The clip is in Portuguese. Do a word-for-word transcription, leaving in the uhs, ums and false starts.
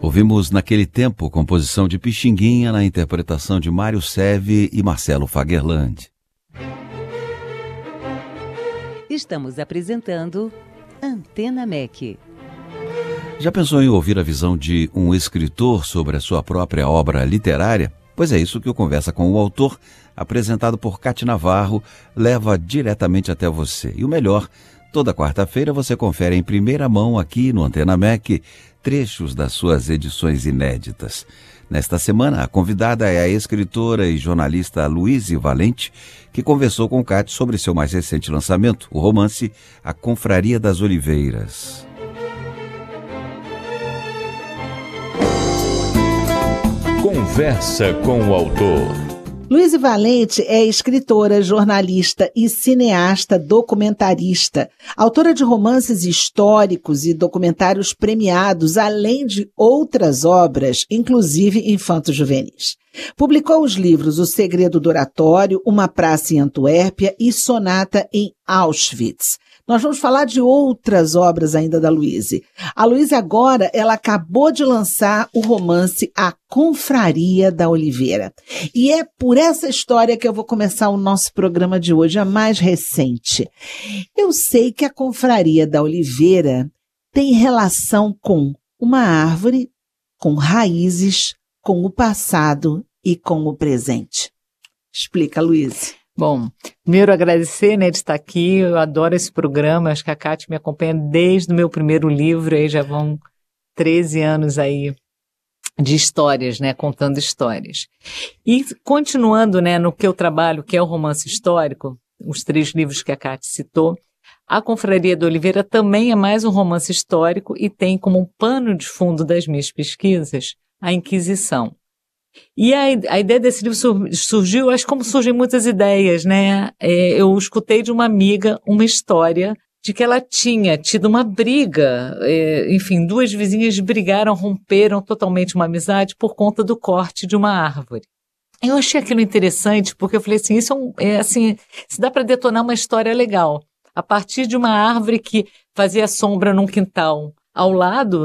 Ouvimos Naquele Tempo, composição de Pixinguinha na interpretação de Mário Seve e Marcelo Fagerland. Estamos apresentando Antena M E C. Já pensou em ouvir a visão de um escritor sobre a sua própria obra literária? Pois é isso que o Conversa com o Autor, apresentado por Cátia Navarro, leva diretamente até você. E o melhor, toda quarta-feira você confere em primeira mão aqui no Antena M E C trechos das suas edições inéditas. Nesta semana, a convidada é a escritora e jornalista Luíse Valente, que conversou com Cátia sobre seu mais recente lançamento, o romance A Confraria das Oliveiras. Conversa com o Autor. Luíse Valente é escritora, jornalista e cineasta documentarista, autora de romances históricos e documentários premiados, além de outras obras, inclusive infanto-juvenis. Publicou os livros O Segredo do Oratório, Uma Praça em Antuérpia e Sonata em Auschwitz. Nós vamos falar de outras obras ainda da Luíse. A Luíse agora, ela acabou de lançar o romance A Confraria da Oliveira. E é por essa história que eu vou começar o nosso programa de hoje, a mais recente. Eu sei que a Confraria da Oliveira tem relação com uma árvore, com raízes, com o passado e com o presente. Explica, Luíse. Bom, primeiro agradecer, né, de estar aqui, eu adoro esse programa, acho que a Cátia me acompanha desde o meu primeiro livro, aí já vão treze anos aí de histórias, né, contando histórias. E continuando, né, no que eu trabalho, que é o romance histórico, os três livros que a Cátia citou, A Confraria da Oliveira também é mais um romance histórico e tem como um pano de fundo das minhas pesquisas a Inquisição. E a, a ideia desse livro sur, surgiu, acho que como surgem muitas ideias, né? É, eu escutei de uma amiga uma história de que ela tinha tido uma briga, é, enfim, duas vizinhas brigaram, romperam totalmente uma amizade por conta do corte de uma árvore. Eu achei aquilo interessante porque eu falei assim, isso é, um, é assim, se dá para detonar uma história legal. A partir de uma árvore que fazia sombra num quintal ao lado